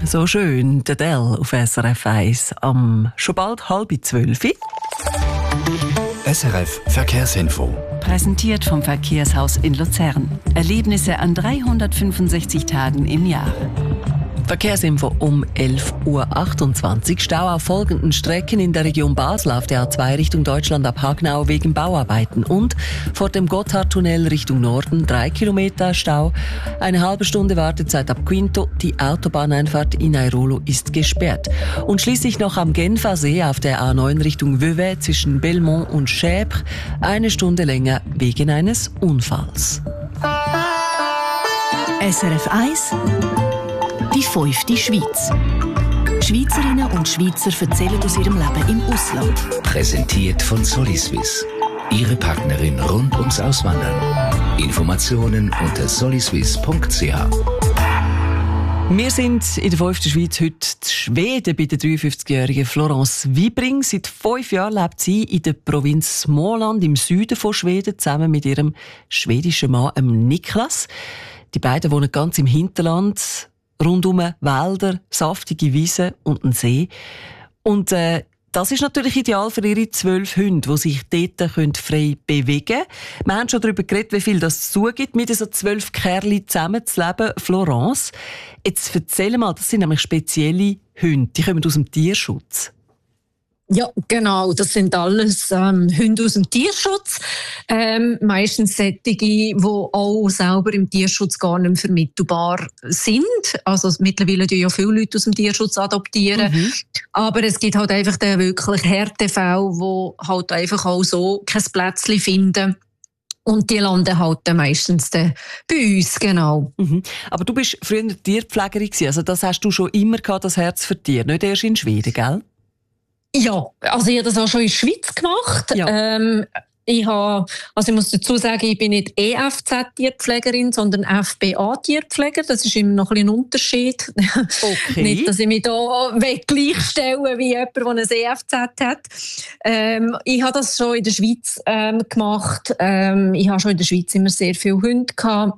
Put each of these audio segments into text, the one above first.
So schön, der Dell auf SRF 1 schon bald 11:30. SRF Verkehrsinfo. Präsentiert vom Verkehrshaus in Luzern. Erlebnisse an 365 Tagen im Jahr. Verkehrsinfo um 11:28 Uhr. Stau auf folgenden Strecken in der Region Basel auf der A2 Richtung Deutschland ab Hagnau wegen Bauarbeiten und vor dem Gotthardtunnel Richtung Norden 3 Kilometer Stau. Eine halbe Stunde Wartezeit ab Quinto. Die Autobahneinfahrt in Airolo ist gesperrt. Und schließlich noch am Genfersee auf der A9 Richtung Vevey zwischen Belmont und Chèvre 1 Stunde länger wegen eines Unfalls. SRF 1 Die 5. Schweiz. Schweizerinnen und Schweizer erzählen aus ihrem Leben im Ausland. Präsentiert von Soliswiss. Ihre Partnerin rund ums Auswandern. Informationen unter soliswiss.ch. Wir sind in der 5. Schweiz heute in Schweden bei der 53-jährigen Florence Wibring. Seit 5 Jahren lebt sie in der Provinz Småland im Süden von Schweden zusammen mit ihrem schwedischen Mann Niklas. Die beiden wohnen ganz im Hinterland. Rundum Wälder, saftige Wiesen und ein See. Und das ist natürlich ideal für ihre 12 Hunde, die sich dort frei bewegen können. Wir haben schon darüber geredet, wie viel das zugibt, mit so 12 Kerlen zusammenzuleben. Florence, jetzt erzähl mal, das sind nämlich spezielle Hunde, die kommen aus dem Tierschutz. Ja, genau. Das sind alles Hunde aus dem Tierschutz. Meistens solche, die auch selber im Tierschutz gar nicht mehr vermittelbar sind. Also mittlerweile adoptieren ja viele Leute aus dem Tierschutz adoptieren. Aber es gibt halt einfach den wirklich Härtefälle, die halt einfach auch so kein Plätzchen finden. Und die landen halt dann meistens bei uns, genau. Aber du bist früher Tierpflegerin gewesen. Also das hast du schon immer gehabt, das Herz für Tiere. Nicht erst in Schweden, gell? Ja, also ich habe das auch schon in der Schweiz gemacht. Ja. Ich muss dazu sagen, ich bin nicht EFZ-Tierpflegerin, sondern FBA-Tierpfleger. Das ist immer noch ein Unterschied. Okay. Nicht, dass ich mich da gleichstelle wie jemand, der ein EFZ hat. Ich habe das schon in der Schweiz gemacht. Ich habe schon in der Schweiz immer sehr viele Hunde gehabt.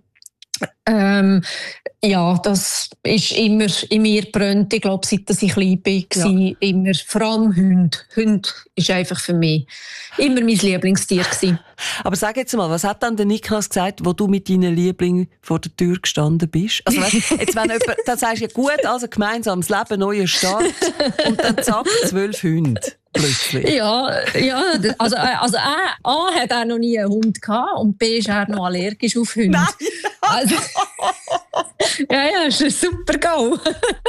Ja, das ist immer in mir brennt. Ich glaube, seit ich klein war, immer, vor allem Hunde. Hunde ist einfach für mich immer mein Lieblingstier gewesen. Aber sag jetzt mal, was hat dann der Niklas gesagt, wo du mit deinen Lieblingen vor der Tür gestanden bist? Also weißt, jetzt wenn jemand, dann sagst du ja gut, also gemeinsames Leben, neuer Start und dann zack, 12 Hunde. Plötzlich. Ja, also A hat er noch nie einen Hund gehabt und B ist er noch allergisch auf Hunde. Nein! Also, ja, ist ein super Go.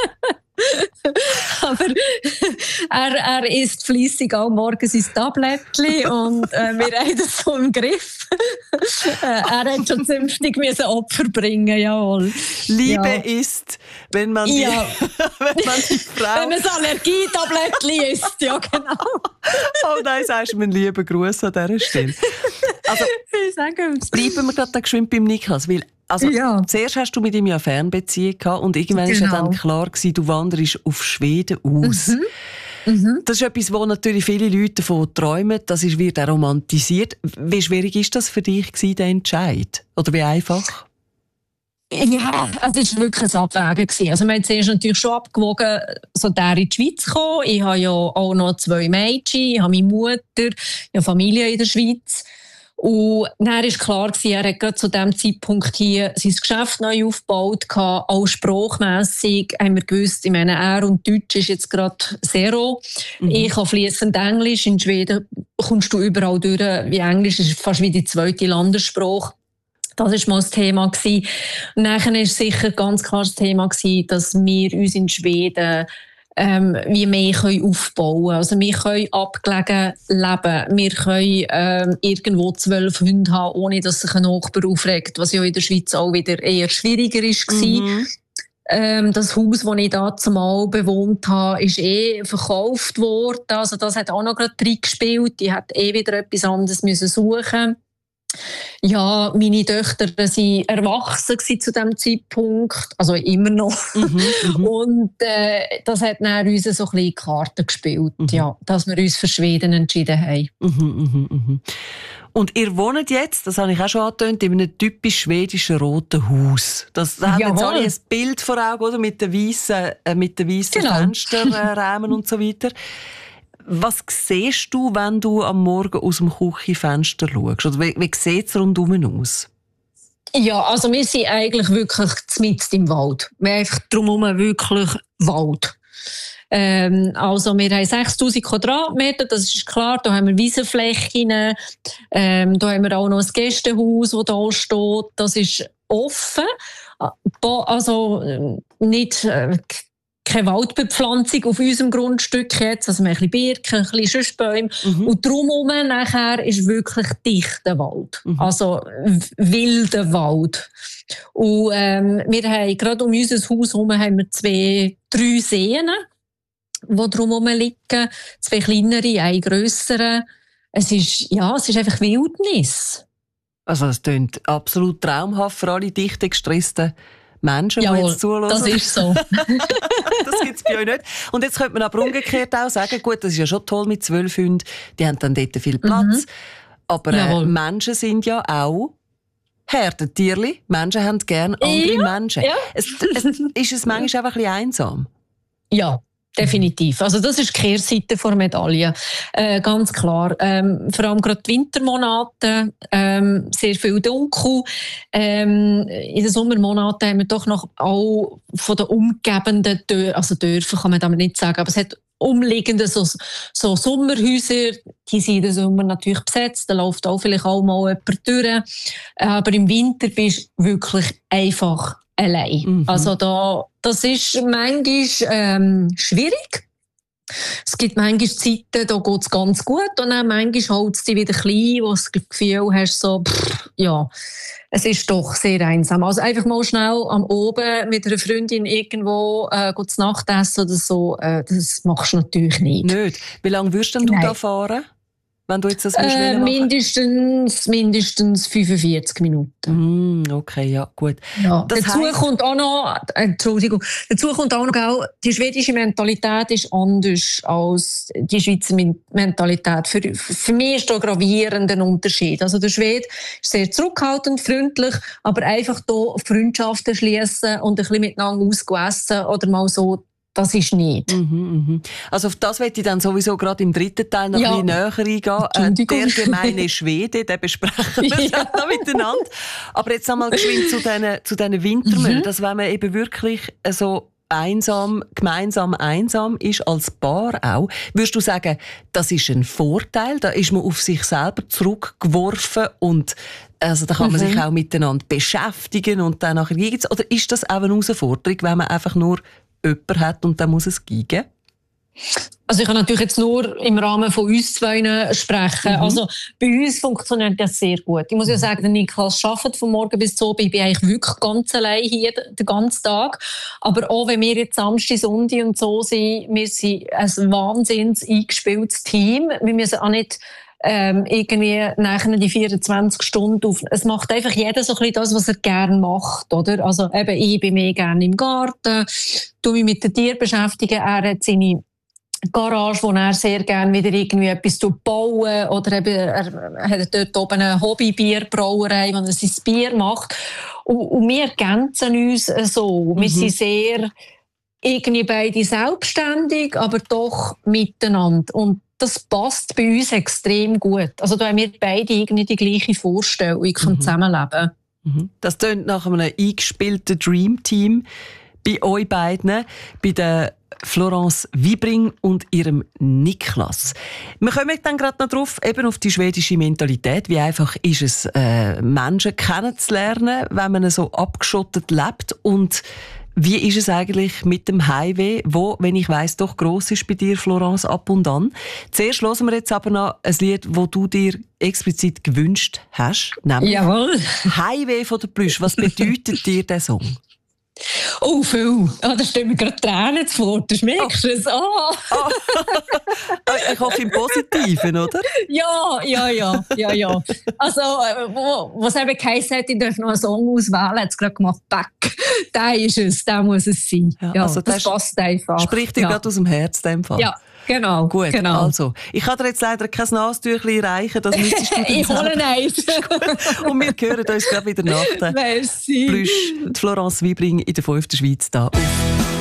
Aber er isst fleissig auch morgens sein Tablettchen und wir haben das so im Griff. Er hat schon zünftig Opfer bringen, jawohl. Liebe ist, wenn man die, wenn man die Frau... Wenn man das Allergietablettchen isst, ja genau. Oh nein, sagst du mir einen lieben Gruß an dieser Stelle. Also, bleiben wir gerade geschwind beim Niklas, weil zuerst hast du mit ihm ja eine Fernbeziehung gehabt und irgendwann war ja dann klar gewesen, du wanderst auf Schweden aus. Das ist etwas, wo natürlich viele Leute davon träumen, das wird auch romantisiert. Wie schwierig ist das für dich gewesen, der Entscheid? Oder wie einfach? Ja, es war wirklich ein Abwägen gewesen. Also, wir haben zuerst natürlich schon abgewogen, so der in die Schweiz zu kommen. Ich habe ja auch noch 2 Mädchen, ich habe meine Mutter, ich habe Familie in der Schweiz. Und dann war klar, er hat gerade zu diesem Zeitpunkt hier sein Geschäft neu aufgebaut, auch sprachmässig haben wir gewusst, ich meine, er und Deutsch ist jetzt gerade Zero. Ich kann fließend Englisch, in Schweden kommst du überall durch, wie Englisch ist fast wie die zweite Landessprache. Das war mal das Thema. Und dann war sicher ganz klar das Thema, dass wir uns in Schweden wie mehr aufbauen können. Also wir können abgelegen leben. Wir können irgendwo 12 Hunde haben, ohne dass sich ein Nachbar aufregt, was ja in der Schweiz auch wieder eher schwieriger war. Das Haus, das ich da zumal bewohnt habe, ist verkauft worden. Also das hat auch noch gerade reingespielt. Ich hätte wieder etwas anderes suchen müssen. Ja, meine Töchter waren erwachsen zu diesem Zeitpunkt, also immer noch. Und das hat dann uns so ein bisschen Karten gespielt, ja, dass wir uns für Schweden entschieden haben. Und ihr wohnt jetzt, das habe ich auch schon angetönt, in einem typisch schwedischen roten Haus. Da haben jetzt alle ein Bild vor Augen, oder? Mit den weißen Fensterrahmen und so weiter. Was siehst du, wenn du am Morgen aus dem Küchenfenster schaust? Oder wie sieht es rundherum aus? Ja, also wir sind eigentlich wirklich mitten im Wald. Wir haben einfach drumherum wirklich Wald. Also wir haben 6000 Quadratmeter, das ist klar, da haben wir Wiesenflächen, da haben wir auch noch ein Gästehaus, das da steht, das ist offen, also nicht keine Waldbepflanzung auf unserem Grundstück jetzt, also wir haben ein bisschen Birken, ein bisschen Schüssbäume und drumherum nachher ist wirklich dichter Wald, also wilder Wald. Und wir haben gerade um unser Haus herum haben wir 3 Seen, die drumherum liegen, 2 kleinere, eine grössere. Es ist einfach Wildnis. Also es klingt absolut traumhaft für alle dicht gestressten Menschen, die jetzt zuhören. Das ist so. Das gibt es bei euch nicht. Und jetzt könnte man aber umgekehrt auch sagen, gut, das ist ja schon toll mit 12 Hunden, die haben dann dort viel Platz. Aber Menschen sind ja auch Herdentierli. Menschen haben gerne andere Menschen. Ja. Ist es manchmal einfach ein bisschen einsam? Ja. Definitiv. Also das ist die Kehrseite der Medaille. Ganz klar. Vor allem gerade die Wintermonate, sehr viel dunkel. In den Sommermonaten haben wir doch noch auch von den umgebenden Dörfern kann man damit nicht sagen, aber es hat umliegende so Sommerhäuser, die sind im Sommer natürlich besetzt, da läuft auch vielleicht auch mal jemand durch. Aber im Winter bist du wirklich einfach allein. Also das ist manchmal schwierig. Es gibt manchmal Zeiten, da geht es ganz gut und dann manchmal hält es dich wieder klein, wo du das Gefühl hast, so, es ist doch sehr einsam. Also einfach mal schnell am Oben mit einer Freundin irgendwo zu Nacht essen oder so, das machst du natürlich nicht. Nicht? Wie lange würdest du da fahren? Wenn du jetzt das mindestens 45 Minuten. Okay, ja, gut. Ja. Dazu kommt auch noch, die schwedische Mentalität ist anders als die Schweizer Mentalität. Für mich ist da ein gravierender Unterschied. Also der Schwede ist sehr zurückhaltend, freundlich, aber einfach hier Freundschaften schließen und ein bisschen miteinander ausgegessen oder mal so, das ist nicht. Also auf das möchte ich dann sowieso gerade im dritten Teil noch ein bisschen näher eingehen. Der gemeine Schwede, den besprechen wir dann noch miteinander. Aber jetzt einmal geschwind zu diesen Wintermüll, dass wenn man eben wirklich so gemeinsam einsam ist, als Paar auch, würdest du sagen, das ist ein Vorteil, da ist man auf sich selber zurückgeworfen und also da kann man sich auch miteinander beschäftigen und dann nachher gibt's, oder ist das auch eine Herausforderung, wenn man einfach nur jemand hat und dann muss es gehen? Also ich kann natürlich jetzt nur im Rahmen von uns zwei sprechen. Also bei uns funktioniert das sehr gut. Ich muss ja sagen, der Niklas arbeitet von morgen bis zu Abend. Ich bin eigentlich wirklich ganz allein hier den ganzen Tag. Aber auch wenn wir jetzt Samstag, Sonntag und so sind, wir sind ein wahnsinnig eingespieltes Team. Wir müssen auch nicht irgendwie nachher die 24 Stunden auf. Es macht einfach jeder so ein bisschen das, was er gerne macht, oder? Also eben, ich bin mehr gerne im Garten, tu mich mit den Tieren beschäftigen. Er hat seine Garage, wo er sehr gerne wieder irgendwie etwas bauen, oder eben, er hat dort oben eine Hobbybierbrauerei, wo er sein Bier macht. Und wir ergänzen uns so. Wir sind sehr irgendwie beide selbstständig, aber doch miteinander. Und das passt bei uns extrem gut. Also da haben wir beide irgendwie die gleiche Vorstellung vom Zusammenleben. Das klingt nach einem eingespielten Dream-Team bei euch beiden, bei der Florence Wibring und ihrem Niklas. Wir kommen dann gerade noch drauf, eben auf die schwedische Mentalität. Wie einfach ist es, Menschen kennenzulernen, wenn man so abgeschottet lebt, und wie ist es eigentlich mit dem Heimweh, wo, wenn ich weiss, doch gross ist bei dir, Florence, ab und an? Zuerst hören wir jetzt aber noch ein Lied, das du dir explizit gewünscht hast, nämlich Jawohl. Heimweh von der Plüsch. Was bedeutet dir der Song? Oh, viel. Da stehen mir gerade Tränen vor. Du merkst es. Oh. Ich hoffe im Positiven, oder? Ja. Also, was eben geheißen hat, ich darf noch einen Song auswählen, hat es gerade gemacht, Back. Der ist es, der muss es sein. Ja, also das passt einfach. Spricht dir gerade aus dem Herz, in dem Fall. Ja. Genau. Gut, genau. Also, ich kann dir jetzt leider kein Nasentüchchen reichen, das müsstest du ich hole eins. Und wir hören uns gerade wieder nach. Merci. Plüsch, die Florence Wibring in der 5. Schweiz da auf